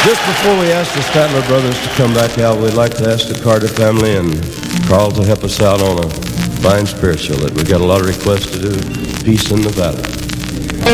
Just before we ask the Statler brothers to come back out, we'd like to ask the Carter family and Carl to help us out on a fine spiritual that we got a lot of requests to do. Peace in the Valley.